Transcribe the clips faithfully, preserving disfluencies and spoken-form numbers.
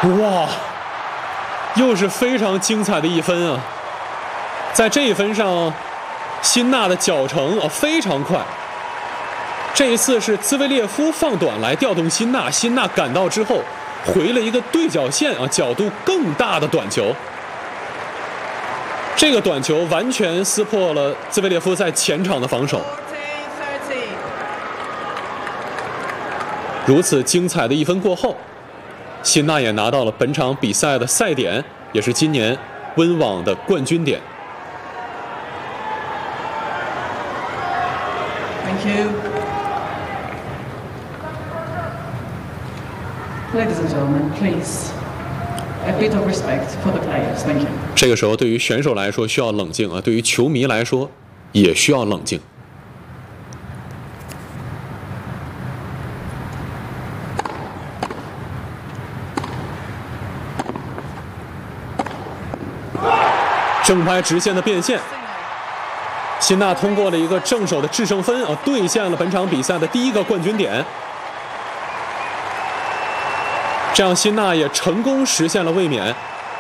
哇，又是非常精彩的一分啊！在这一分上，辛纳的脚程啊非常快。这一次是兹维列夫放短来调动辛纳，辛纳赶到之后回了一个对角线啊，角度更大的短球。这个短球完全撕破了兹维列夫在前场的防守。如此精彩的一分过后，辛纳也拿到了本场比赛的赛点，也是今年温网的冠军点。 Thank you. Ladies and gentlemen, please, a bit of respect for the players. Thank you. 这个时候，对于选手来说需要冷静啊，对于球迷来说也需要冷静。正拍直线的变线，辛纳通过了一个正手的制胜分啊，兑现了本场比赛的第一个冠军点。这样，辛纳也成功实现了卫冕。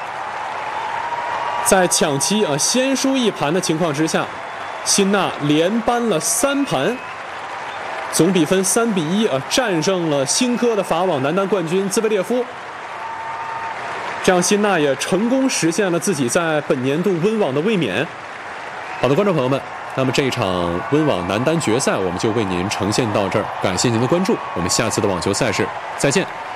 在抢七啊先输一盘的情况之下，辛纳连扳了三盘，总比分三比一啊战胜了新科的法网男单冠军兹维列夫。这样，辛纳也成功实现了自己在本年度温网的卫冕。好的，观众朋友们，那么这一场温网男单决赛我们就为您呈现到这儿，感谢您的关注，我们下次的网球赛事再见。